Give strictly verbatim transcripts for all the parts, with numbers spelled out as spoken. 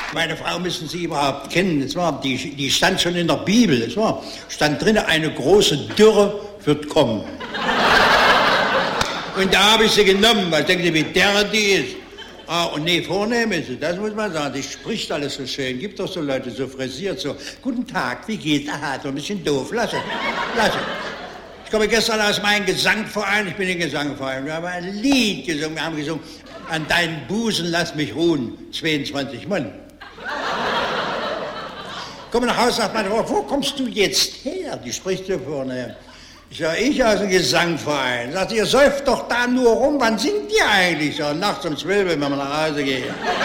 Meine Frau müssen Sie überhaupt kennen. Das war, die, die stand schon in der Bibel. Das war, stand drin, eine große Dürre wird kommen. Und da habe ich sie genommen, weil ich denke, wie derre die ist. Ah, und nee, vornehm ist sie, das muss man sagen. Die spricht alles so schön. Gibt doch so Leute, so frisiert, so. Guten Tag, wie geht's? Aha, so ein bisschen doof. Lass es, lass es. Ich komme gestern aus meinem Gesangverein. Ich bin im Gesangverein. Wir haben ein Lied gesungen. Wir haben gesungen, an deinen Busen lass mich ruhen. zweiundzwanzig Mann. Komme nach Hause, sagt meine Frau, wo kommst du jetzt her? Die spricht so vorne. Ich sage, ich aus dem Gesangverein. Sagt, ihr säuft doch da nur rum, wann singt ihr eigentlich? So, nachts um zwölf, wenn wir nach Hause gehen.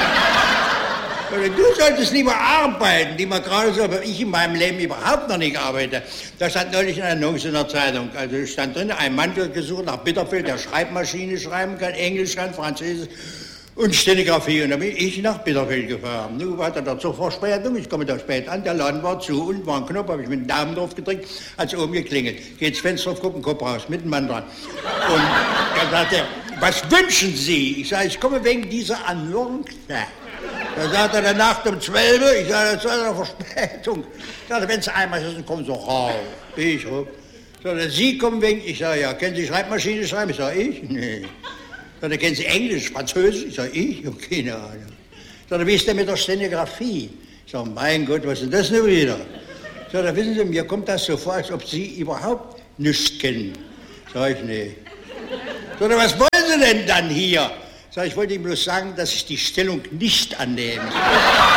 Du solltest lieber arbeiten, die man gerade so, aber ich in meinem Leben überhaupt noch nicht arbeite. Da stand neulich eine Annonce in der Zeitung. Also stand drin, ein Mann wird gesucht nach Bitterfeld, der Schreibmaschine schreiben kann, Englisch kann, Französisch und Stenografie. Und dann bin ich nach Bitterfeld gefahren. Nun war da zur Verspätung, ich komme da spät an, der Laden war zu, unten war ein Knopf, habe ich mit dem Daumen drauf gedrückt, hat es oben geklingelt. Geht's Fenster auf, gucken, Kopf raus, mit dem Mann dran. Und dann sagt er, was wünschen Sie? Ich sage, ich komme wegen dieser Annonce. Da sagt er, der Nacht um zwölf, ich sage, das ist eine Verspätung. Ich sage, wenn Sie einmal sind, kommen Sie raus. Ich rup. Sagt er, Sie kommen wegen, ich sage, ja, kennen Sie Schreibmaschine schreiben? Ich sage, ich? Nee. Sagt er, kennen Sie Englisch, Französisch? Ich sage, ich? Ich habe keine Ahnung. Sagt er, wie ist denn mit der Stenografie? Ich sage, mein Gott, was ist denn das nun wieder? Sagt er, wissen Sie, mir kommt das so vor, als ob Sie überhaupt nichts kennen. Sag ich, nee. Sagt er, was wollen Sie denn dann hier? Sag ich, wollte ihm bloß sagen, dass ich die Stellung nicht annehme.